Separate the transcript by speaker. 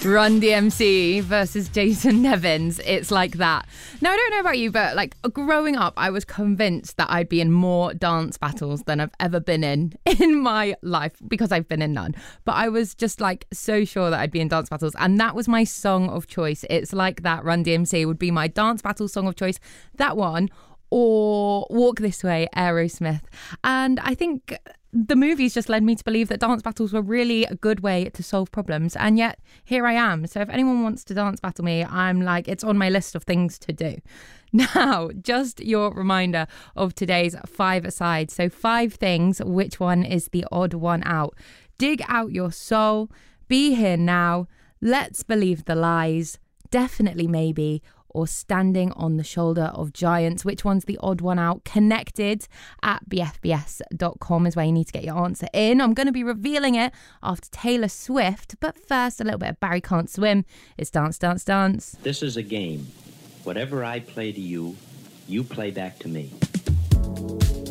Speaker 1: Run DMC versus Jason Nevins. It's like that. Now, I don't know about you, but like growing up, I was convinced that I'd be in more dance battles than I've ever been in my life, because I've been in none. But I was just like so sure that I'd be in dance battles. And that was my song of choice. It's like that. Run DMC would be my dance battle song of choice. That one, or Walk This Way, Aerosmith. And I think the movies just led me to believe that dance battles were really a good way to solve problems. And yet here I am. So if anyone wants to dance battle me, I'm like, it's on my list of things to do. Now, just your reminder of today's 5-a-side. So 5 things, which one is the odd one out? Dig out your soul, be here now, let's believe the lies, definitely maybe, or standing on the shoulder of giants. Which one's the odd one out? Connected at bfbs.com is where you need to get your answer in. I'm going to be revealing it after Taylor Swift, but first a little bit of Barry Can't Swim. It's Dance, Dance, Dance.
Speaker 2: This is a game. Whatever I play to you, you play back to me.